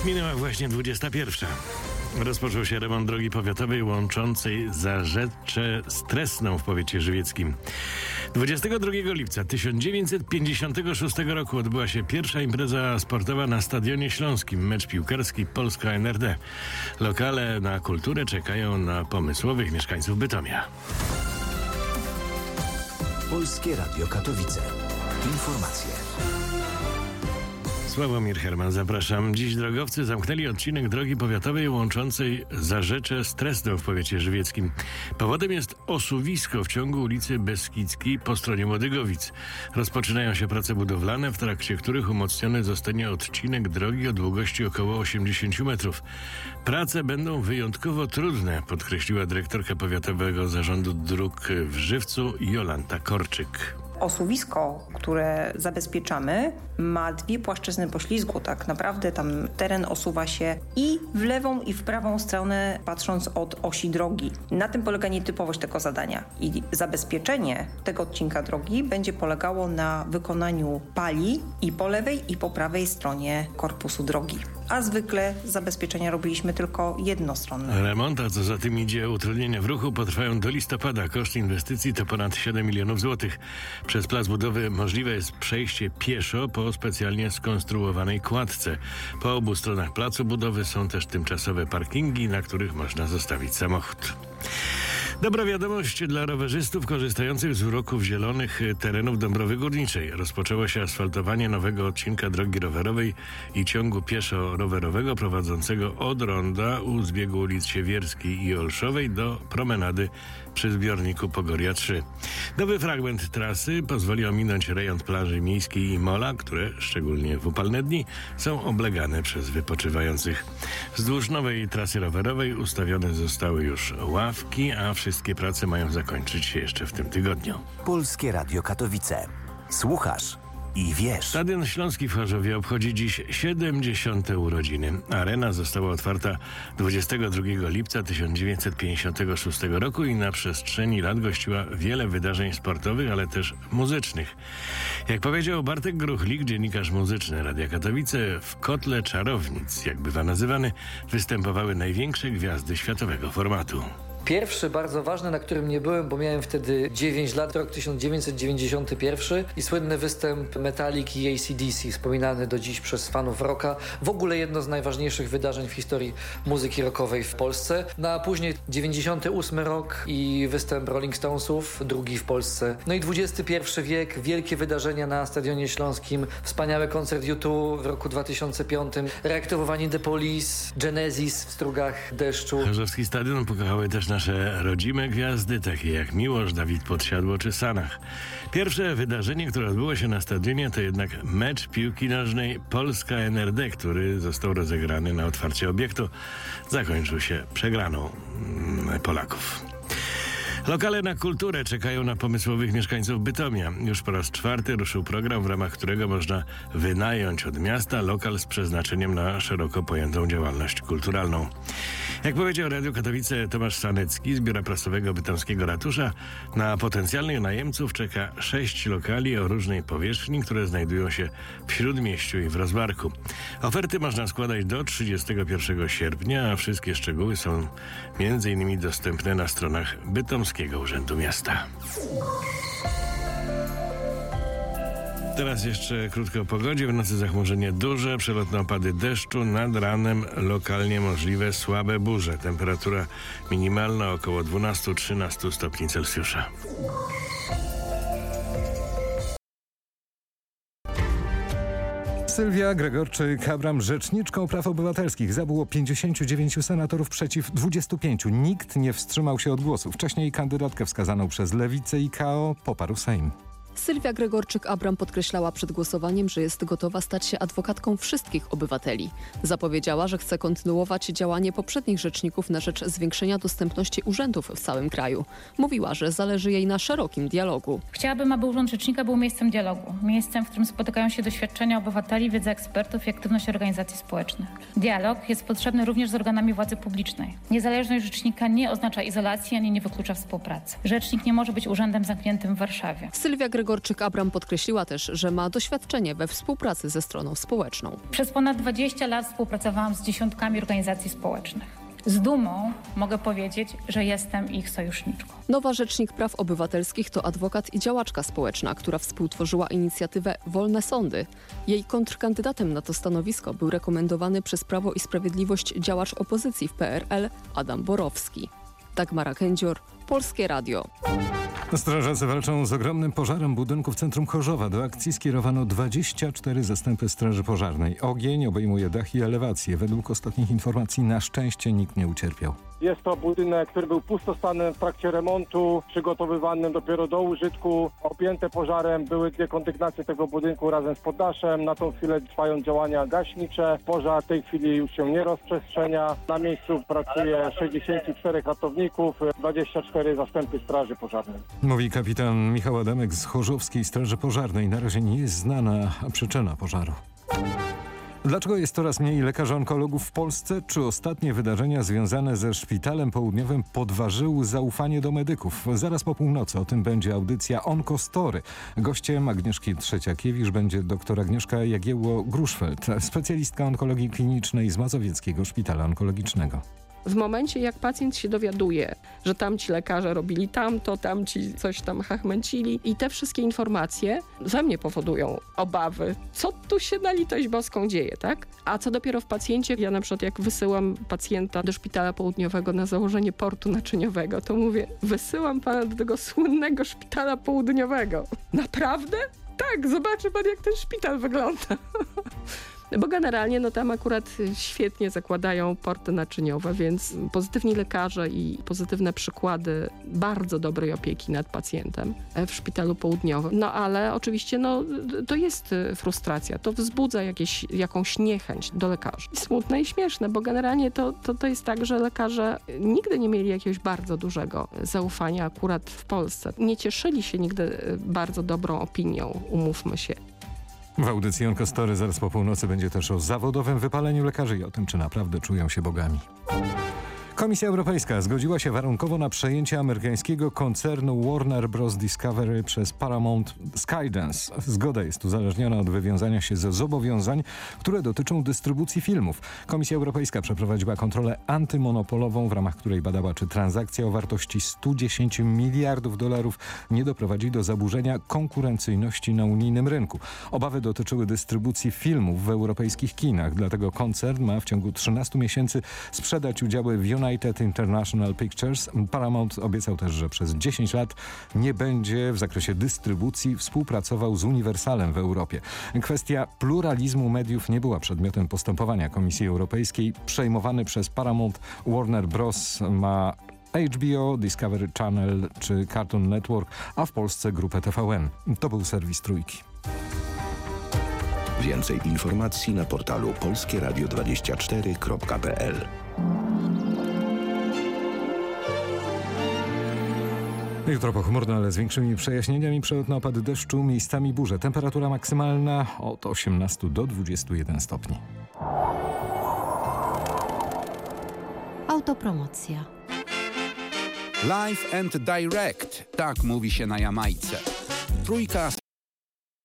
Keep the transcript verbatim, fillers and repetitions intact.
Minęła właśnie dwudziesta pierwsza. Rozpoczął się remont drogi powiatowej łączącej Zarzecze z Tresną w powiecie żywieckim. dwudziestego drugiego lipca tysiąc dziewięćset pięćdziesiątego szóstego roku odbyła się pierwsza impreza sportowa na Stadionie Śląskim, mecz piłkarski Polska N R D. Lokale na kulturę czekają na pomysłowych mieszkańców Bytomia. Polskie Radio Katowice. Informacje. Sławomir Herman, zapraszam. Dziś drogowcy zamknęli odcinek drogi powiatowej łączącej Zarzecze z Tresną w powiecie żywieckim. Powodem jest osuwisko w ciągu ulicy Beskidzkiej po stronie Młodygowic. Rozpoczynają się prace budowlane, w trakcie których umocniony zostanie odcinek drogi o długości około osiemdziesiąt metrów. Prace będą wyjątkowo trudne, podkreśliła dyrektorka Powiatowego Zarządu Dróg w Żywcu Jolanta Korczyk. Osuwisko, które zabezpieczamy, ma dwie płaszczyzny poślizgu. Tak naprawdę tam teren osuwa się i w lewą, i w prawą stronę, patrząc od osi drogi. Na tym polega nietypowość tego zadania. I zabezpieczenie tego odcinka drogi będzie polegało na wykonaniu pali i po lewej, i po prawej stronie korpusu drogi. A zwykle zabezpieczenia robiliśmy tylko jednostronne. Remont, a co za tym idzie utrudnienia w ruchu, potrwają do listopada. Koszt inwestycji to ponad siedem milionów złotych. Przez plac budowy możliwe jest przejście pieszo po specjalnie skonstruowanej kładce. Po obu stronach placu budowy są też tymczasowe parkingi, na których można zostawić samochód. Dobra wiadomość dla rowerzystów korzystających z uroków zielonych terenów Dąbrowy Górniczej. Rozpoczęło się asfaltowanie nowego odcinka drogi rowerowej i ciągu pieszo-rowerowego prowadzącego od ronda u zbiegu ulic Siewierskiej i Olszowej do promenady przy zbiorniku Pogoria trzy. Nowy fragment trasy pozwoli ominąć rejon plaży miejskiej i mola, które, szczególnie w upalne dni, są oblegane przez wypoczywających. Wzdłuż nowej trasy rowerowej ustawione zostały już ławki, a wszystkie prace mają zakończyć się jeszcze w tym tygodniu. Polskie Radio Katowice. Słuchasz i wiesz. Stadion Śląski w Chorzowie obchodzi dziś siedemdziesiąte urodziny. Arena została otwarta dwudziestego drugiego lipca tysiąc dziewięćset pięćdziesiątego szóstego roku i na przestrzeni lat gościła wiele wydarzeń sportowych, ale też muzycznych. Jak powiedział Bartek Gruchlik, dziennikarz muzyczny Radia Katowice, w kotle czarownic, jak bywa nazywany, występowały największe gwiazdy światowego formatu. Pierwszy, bardzo ważny, na którym nie byłem, bo miałem wtedy dziewięć lat, rok tysiąc dziewięćset dziewięćdziesiąty pierwszy i słynny występ Metallica i A C D C, wspominany do dziś przez fanów rocka. W ogóle jedno z najważniejszych wydarzeń w historii muzyki rockowej w Polsce. No a później dziewięćdziesiąty ósmy rok i występ Rolling Stonesów, drugi w Polsce. No i dwudziesty pierwszy wiek, wielkie wydarzenia na Stadionie Śląskim, wspaniały koncert U dwa w roku dwa tysiące piątym, reaktywowanie The Police, Genesis w strugach deszczu. Chorzowski Stadion pokochały też nasze rodzime gwiazdy, takie jak Miłosz, Dawid Podsiadło czy Sanach. Pierwsze wydarzenie, które odbyło się na stadionie, to jednak mecz piłki nożnej Polska N R D, który został rozegrany na otwarcie obiektu. Zakończył się przegraną mm, Polaków. Lokale na kulturę czekają na pomysłowych mieszkańców Bytomia. Już po raz czwarty ruszył program, w ramach którego można wynająć od miasta lokal z przeznaczeniem na szeroko pojętą działalność kulturalną. Jak powiedział Radio Katowice Tomasz Sanecki z Biura Prasowego Bytomskiego Ratusza, na potencjalnych najemców czeka sześć lokali o różnej powierzchni, które znajdują się w Śródmieściu i w Rozbarku. Oferty można składać do trzydziestego pierwszego sierpnia, a wszystkie szczegóły są między innymi dostępne na stronach Bytomskiego Urzędu Miasta. Teraz jeszcze krótko o pogodzie. W nocy zachmurzenie duże, przelotne opady deszczu, nad ranem lokalnie możliwe słabe burze. Temperatura minimalna około dwanaście do trzynastu stopni Celsjusza. Sylwia Gregorczyk-Abram, rzeczniczką praw obywatelskich. Zabyło pięćdziesięciu dziewięciu senatorów przeciw dwudziestu pięciu. Nikt nie wstrzymał się od głosu. Wcześniej kandydatkę wskazaną przez Lewicę i K O poparł Sejm. Sylwia Gregorczyk-Abram podkreślała przed głosowaniem, że jest gotowa stać się adwokatką wszystkich obywateli. Zapowiedziała, że chce kontynuować działanie poprzednich rzeczników na rzecz zwiększenia dostępności urzędów w całym kraju. Mówiła, że zależy jej na szerokim dialogu. Chciałabym, aby Urząd Rzecznika był miejscem dialogu. Miejscem, w którym spotykają się doświadczenia obywateli, wiedza ekspertów i aktywność organizacji społecznych. Dialog jest potrzebny również z organami władzy publicznej. Niezależność rzecznika nie oznacza izolacji ani nie wyklucza współpracy. Rzecznik nie może być urzędem zamkniętym w Warszawie. Sylwia Gregorczyk Gregorczyk-Abram podkreśliła też, że ma doświadczenie we współpracy ze stroną społeczną. Przez ponad dwadzieścia lat współpracowałam z dziesiątkami organizacji społecznych. Z dumą mogę powiedzieć, że jestem ich sojuszniczką. Nowa Rzecznik Praw Obywatelskich to adwokat i działaczka społeczna, która współtworzyła inicjatywę Wolne Sądy. Jej kontrkandydatem na to stanowisko był rekomendowany przez Prawo i Sprawiedliwość działacz opozycji w P R L Adam Borowski. Dagmara Kędzior, Polskie Radio. Strażacy walczą z ogromnym pożarem budynku w centrum Chorzowa. Do akcji skierowano dwadzieścia cztery zastępy straży pożarnej. Ogień obejmuje dach i elewację. Według ostatnich informacji na szczęście nikt nie ucierpiał. Jest to budynek, który był pustostanem w trakcie remontu, przygotowywany dopiero do użytku. Objęte pożarem były dwie kondygnacje tego budynku razem z poddaszem. Na tą chwilę trwają działania gaśnicze. Pożar w tej chwili już się nie rozprzestrzenia. Na miejscu pracuje sześćdziesięciu czterech ratowników, dwadzieścia cztery zastępy straży pożarnej. Mówi kapitan Michał Adamek z Chorzowskiej Straży Pożarnej. Na razie nie jest znana przyczyna pożaru. Dlaczego jest coraz mniej lekarzy onkologów w Polsce? Czy ostatnie wydarzenia związane ze Szpitalem Południowym podważyły zaufanie do medyków? Zaraz po północy o tym będzie audycja Onkostory. Gościem Agnieszki Trzeciakiewicz będzie dr Agnieszka Jagiełło-Gruszfeld, specjalistka onkologii klinicznej z Mazowieckiego Szpitala Onkologicznego. W momencie, jak pacjent się dowiaduje, że tamci lekarze robili tamto, tamci coś tam chachmęcili i te wszystkie informacje we mnie powodują obawy, co tu się na litość boską dzieje, tak? A co dopiero w pacjencie, ja na przykład jak wysyłam pacjenta do Szpitala Południowego na założenie portu naczyniowego, to mówię, wysyłam pana do tego słynnego Szpitala Południowego. Naprawdę? Tak, zobaczy pan, jak ten szpital wygląda. Bo generalnie no tam akurat świetnie zakładają porty naczyniowe, więc pozytywni lekarze i pozytywne przykłady bardzo dobrej opieki nad pacjentem w Szpitalu Południowym. No ale oczywiście no, to jest frustracja, to wzbudza jakieś, jakąś niechęć do lekarzy. Smutne i śmieszne, bo generalnie to, to, to jest tak, że lekarze nigdy nie mieli jakiegoś bardzo dużego zaufania akurat w Polsce. Nie cieszyli się nigdy bardzo dobrą opinią, umówmy się. W audycji Onkostory zaraz po północy będzie też o zawodowym wypaleniu lekarzy i o tym, czy naprawdę czują się bogami. Komisja Europejska zgodziła się warunkowo na przejęcie amerykańskiego koncernu Warner Bros. Discovery przez Paramount Skydance. Zgoda jest uzależniona od wywiązania się ze zobowiązań, które dotyczą dystrybucji filmów. Komisja Europejska przeprowadziła kontrolę antymonopolową, w ramach której badała, czy transakcja o wartości stu dziesięciu miliardów dolarów nie doprowadzi do zaburzenia konkurencyjności na unijnym rynku. Obawy dotyczyły dystrybucji filmów w europejskich kinach, dlatego koncern ma w ciągu trzynastu miesięcy sprzedać udziały w United United International Pictures. Paramount obiecał też, że przez dziesięć lat nie będzie w zakresie dystrybucji współpracował z Universalem w Europie. Kwestia pluralizmu mediów nie była przedmiotem postępowania Komisji Europejskiej. Przejmowany przez Paramount Warner Bros. Ma H B O, Discovery Channel czy Cartoon Network, a w Polsce grupę T V N. To był serwis Trójki. Więcej informacji na portalu polskie radio dwadzieścia cztery kropka p l. Jutro pochmurno, ale z większymi przejaśnieniami, przelotne opady deszczu, miejscami burze. Temperatura maksymalna od osiemnastu do dwudziestu jeden stopni. Autopromocja. Live and Direct, tak mówi się na Jamajce. Trójka